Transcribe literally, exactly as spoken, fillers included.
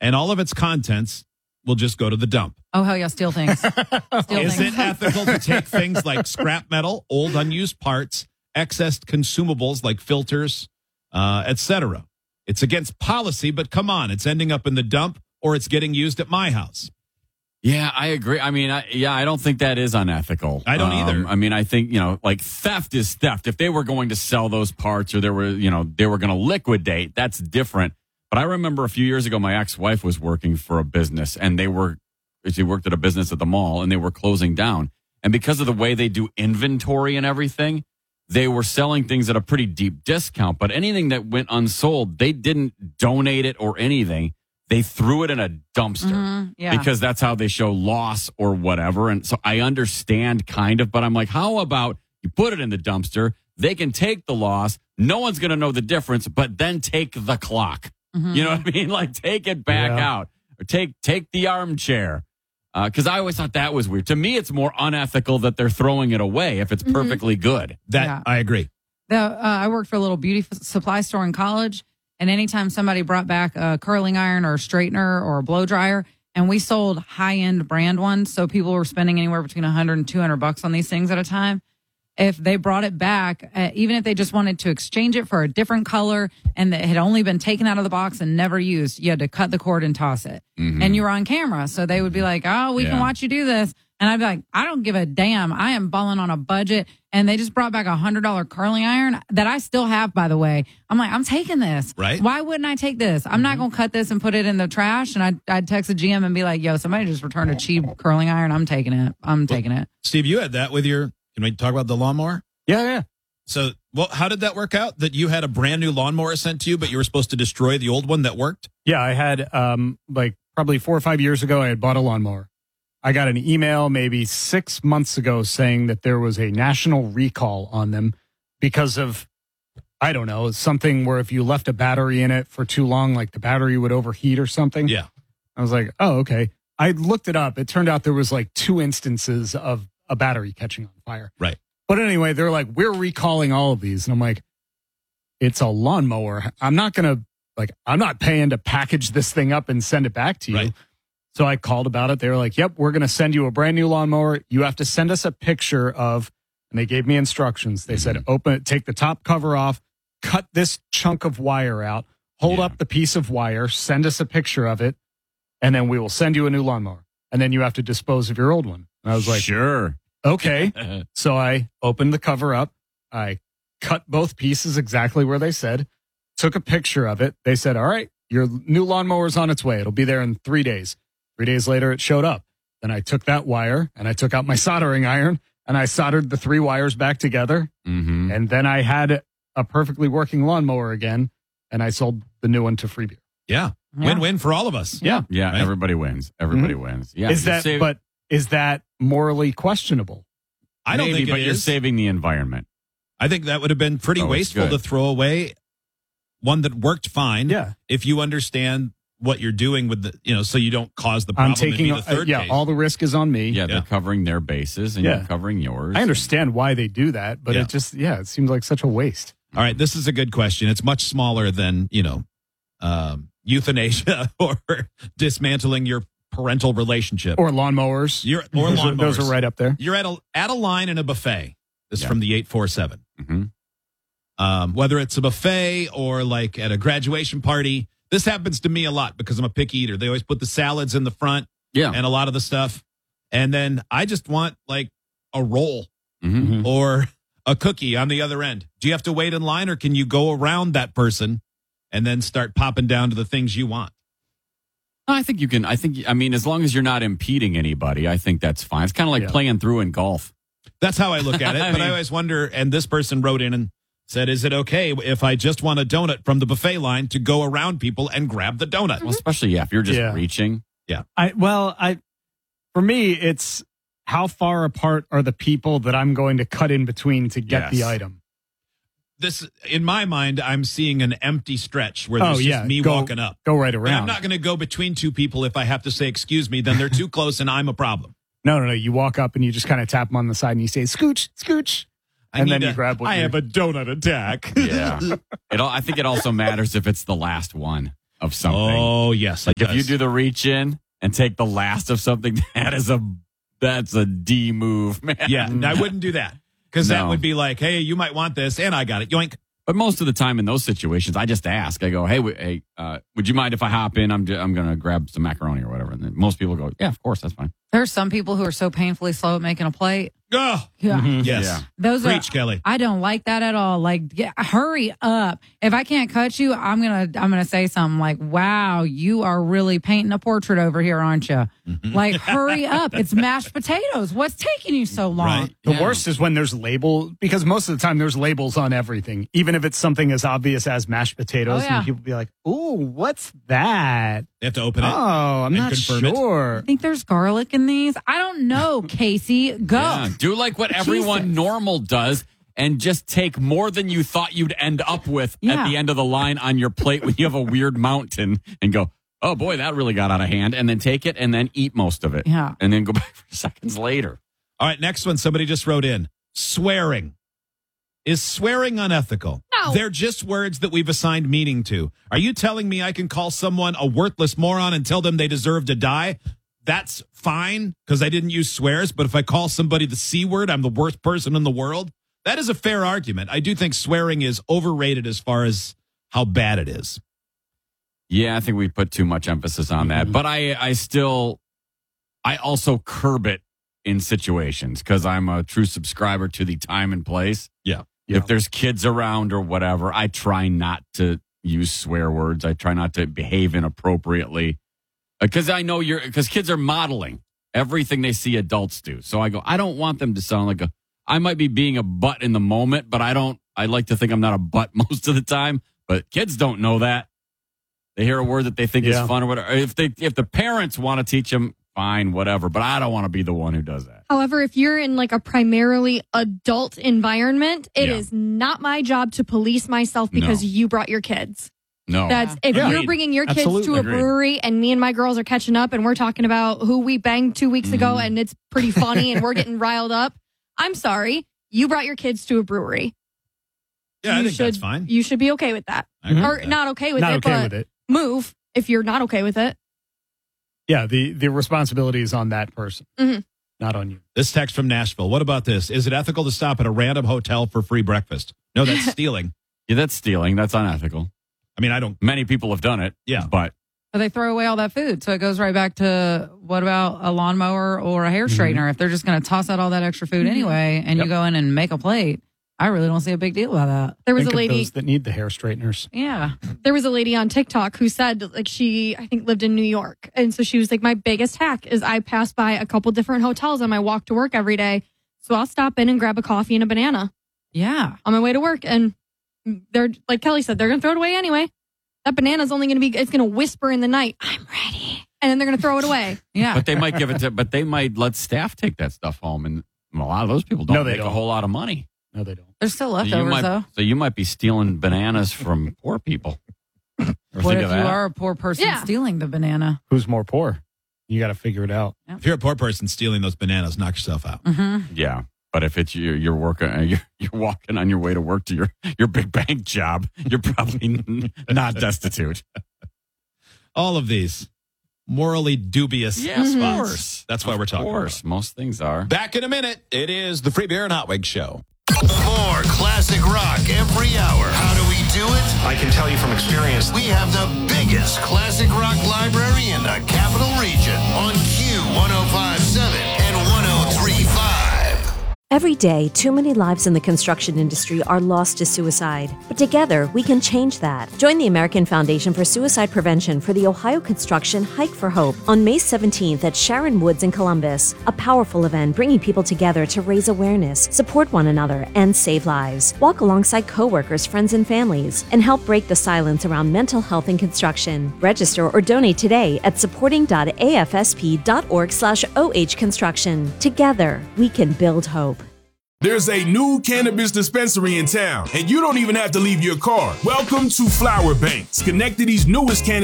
and all of its contents will just go to the dump. Oh, hell yeah, steal things. Steal Is things. it ethical to take things like scrap metal, old unused parts, excess consumables like filters, uh, et cetera? It's against policy, but come on, it's ending up in the dump or it's getting used at my house. Yeah, I agree. I mean, I, yeah, I don't think that is unethical. I don't um, either. I mean, I think, you know, like theft is theft. If they were going to sell those parts or they were, you know, they were going to liquidate, that's different. But I remember a few years ago, my ex-wife was working for a business and they were, she worked at a business at the mall and they were closing down. And because of the way they do inventory and everything, they were selling things at a pretty deep discount. But anything that went unsold, they didn't donate it or anything. They threw it in a dumpster Mm-hmm, yeah. because that's how they show loss or whatever. And so I understand kind of, but I'm like, how about you put it in the dumpster? They can take the loss. No one's going to know the difference, but then take the clock. Mm-hmm. You know what I mean? Like take it back Yeah. out or take, take the armchair. Uh, cause I always thought that was weird. To me, it's more unethical that they're throwing it away if it's Mm-hmm. perfectly good. That Yeah. I agree. The, uh, I worked for a little beauty f- supply store in college, and anytime somebody brought back a curling iron or a straightener or a blow dryer, and we sold high end brand ones, so people were spending anywhere between one hundred and two hundred bucks on these things at a time. If they brought it back, uh, even if they just wanted to exchange it for a different color and that had only been taken out of the box and never used, you had to cut the cord and toss it. Mhm. And you were on camera, so they would be like, "Oh, we Yeah. can watch you do this." And I'd be like, I don't give a damn. I am balling on a budget. And they just brought back a one hundred dollars curling iron that I still have, by the way. I'm like, I'm taking this. Right. Why wouldn't I take this? I'm not going to cut this and put it in the trash. And I'd, I'd text the G M and be like, yo, somebody just returned a cheap curling iron. I'm taking it. I'm taking it. Steve, you had that with your, can we talk about the lawnmower? Yeah, yeah. So, well, how did that work out? That you had a brand new lawnmower sent to you, but you were supposed to destroy the old one that worked? Yeah, I had um like probably four or five years ago, I had bought a lawnmower. I got an email maybe six months ago saying that there was a national recall on them because of, I don't know, something where if you left a battery in it for too long, like the battery would overheat or something. Yeah. I was like, oh, okay. I looked it up. It turned out there was like two instances of a battery catching on fire. Right. But anyway, they're like, we're recalling all of these. And I'm like, it's a lawnmower. I'm not going to, like, I'm not paying to package this thing up and send it back to you. Right. So I called about it. They were like, yep, we're going to send you a brand new lawnmower. You have to send us a picture of, and they gave me instructions. They said, open it, take the top cover off, cut this chunk of wire out, hold Yeah. up the piece of wire, send us a picture of it, and then we will send you a new lawnmower. And then you have to dispose of your old one. And I was like, Sure. okay. So I opened the cover up. I cut both pieces exactly where they said, took a picture of it. They said, all right, your new lawnmower's on its way. It'll be there in three days. Three days later, it showed up. Then I took that wire and I took out my soldering iron and I soldered the three wires back together. Mm-hmm. And then I had a perfectly working lawnmower again. And I sold the new one to Freebie. Yeah. Yeah. Win-win for all of us. Yeah. Yeah, Right. everybody wins. Everybody wins. Yeah. is you're that, saving- but is that morally questionable? I don't maybe, think it but you're is. saving the environment. I think that would have been pretty Oh, it's wasteful good. to throw away one that worked fine. Yeah. If you understand what you're doing with the, you know, so you don't cause the problem. I'm taking, to be uh, the third yeah, case. all the risk is on me. Yeah, they're Yeah. covering their bases and Yeah. you're covering yours. I understand why they do that, but Yeah. it just, yeah, it seems like such a waste. All right, this is a good question. It's much smaller than, you know, um, euthanasia or dismantling your parental relationship. Or lawnmowers. You're, or those, are, those lawnmowers. are right up there. You're at a at a line in a buffet. This is Yeah. from the eight four seven. Mm-hmm. Um, whether it's a buffet or like at a graduation party, this happens to me a lot because I'm a picky eater. They always put the salads in the front Yeah. and a lot of the stuff. And then I just want like a roll Mm-hmm. or a cookie on the other end. Do you have to wait in line or can you go around that person and then start popping down to the things you want? I think you can. I think, I mean, as long as you're not impeding anybody, I think that's fine. It's kind of like Yeah. playing through in golf. That's how I look at it. I But I mean- always wonder, and this person wrote in and said, is it okay if I just want a donut from the buffet line to go around people and grab the donut? Well, especially, yeah, if you're just Yeah. reaching. I well, I for me, it's how far apart are the people that I'm going to cut in between to get Yes. the item. This, in my mind, I'm seeing an empty stretch where Oh, there's just yeah. me Go- walking up. Go right And around. I'm not going to go between two people if I have to say, excuse me, then they're too close and I'm a problem. no, no, no. You walk up and you just kind of tap them on the side and you say, "Scooch, scooch," I and need then to- you grab what I you're- have a donut attack. Yeah. it all, I think it also matters if it's the last one of something. Oh, yes. Like it if you does. do the reach in and take the last of something, that is a that's a D move, man. Yeah, I wouldn't do that because that No. would be like, hey, you might want this, and I got it. Yoink. But most of the time in those situations, I just ask. I go, hey, w- hey, uh, would you mind if I hop in? I'm j- I'm going to grab some macaroni or whatever. And then most people go, yeah, of course, that's fine. There's some people who are so painfully slow at making a plate. Oh, Yeah. yes. Yeah. Those Preach, are, Kelly. I don't like that at all. Like, get, hurry up. If I can't cut you, I'm going to, I'm going to say something like, wow, you are really painting a portrait over here, aren't you? Like, hurry up. It's mashed potatoes. What's taking you so long? Right. The Yeah. worst is when there's label, because most of the time there's labels on everything, even if it's something as obvious as mashed potatoes. Oh, yeah. And people be like, "Ooh, what's that? They have to open Oh, it. I'm and not confirm it. sure." I think there's garlic in these. I don't know, Casey. Go. Yeah, do like what everyone Jesus. normal does and just take more than you thought you'd end up with Yeah. at the end of the line on your plate when you have a weird mountain and go, oh boy, that really got out of hand. And then take it and then eat most of it. Yeah. And then go back for seconds later. All right, next one. Somebody just wrote in swearing. Is swearing unethical? No. They're just words that we've assigned meaning to. Are you telling me I can call someone a worthless moron and tell them they deserve to die? That's fine because I didn't use swears. But if I call somebody the C word, I'm the worst person in the world. That is a fair argument. I do think swearing is overrated as far as how bad it is. Yeah, I think we put too much emphasis on that. But I, I still, I also curb it in situations because I'm a true subscriber to the time and place. Yeah. Yeah. If there's kids around or whatever, I try not to use swear words. I try not to behave inappropriately because I know you're, because kids are modeling everything they see adults do. So I go, I don't want them to sound like a, I might be being a butt in the moment, but I don't, I like to think I'm not a butt most of the time, but kids don't know that. They hear a word that they think Yeah. is fun or whatever. If they, if the parents want to teach them, fine, whatever. But I don't want to be the one who does that. However, if you're in like a primarily adult environment, it Yeah. is not my job to police myself because No. you brought your kids. No. That's if Yeah. you're bringing your kids Absolutely. to a Agreed. brewery and me and my girls are catching up and we're talking about who we banged two weeks ago and it's pretty funny and we're getting riled up. I'm sorry. You brought your kids to a brewery. Yeah, I you think should, that's fine. You should be okay with that. I agree Or with that. not okay with Not it, okay but with it. move if you're not okay with it. Yeah, the the responsibility is on that person, Mhm. not on you. This text from Nashville. What about this? Is it ethical to stop at a random hotel for free breakfast? No, that's stealing. Yeah, that's stealing. That's unethical. I mean, I don't. Many people have done it. Yeah. But But they throw away all that food. So it goes right back to what about a lawnmower or a hair straightener? If they're just going to toss out all that extra food anyway and you go in and make a plate, I really don't see a big deal about that. There was Think a of lady those that need the hair straighteners. Yeah. there was a lady on TikTok who said like she I think lived in New York. And so she was like, my biggest hack is I pass by a couple different hotels on my walk to work every day. So I'll stop in and grab a coffee and a banana Yeah. on my way to work. And they're like Kelly said, they're gonna throw it away anyway. That banana's only gonna be it's gonna whisper in the night, I'm ready. And then they're gonna throw it away. Yeah. but they might give it to but they might let staff take that stuff home. And a lot of those people don't No, they make a don't. whole lot of money. No, they don't. There's still So you leftovers, might, though. so you might be stealing bananas from poor people. Or What think if of you that. are a poor person Yeah. stealing the banana? Who's more poor? You got to figure it out. If you're a poor person stealing those bananas, knock yourself out. Mm-hmm. Yeah. But if it's you, you're working, uh, you're, you're walking on your way to work to your, your big bank job, you're probably n- not destitute. All of these morally dubious Yeah, of spots. course. That's why we're talking Of course, about. most things are. Back in a minute. It is the Free Beer and Hot Wig Show. More classic rock every hour. How do we do it? I can tell you from experience. We have the biggest classic rock library in the capital region on Q one oh five point seven and one oh three point five. Every day, too many lives in the construction industry are lost to suicide. But together, we can change that. Join the American Foundation for Suicide Prevention for the Ohio Construction Hike for Hope on May seventeenth at Sharon Woods in Columbus. A powerful event bringing people together to raise awareness, support one another, and save lives. Walk alongside coworkers, friends, and families, and help break the silence around mental health in construction. Register or donate today at supporting.afsp.org slash OH construction. Together, we can build hope. There's a new cannabis dispensary in town, and you don't even have to leave your car. Welcome to Flower Bank, Schenectady's newest cannabis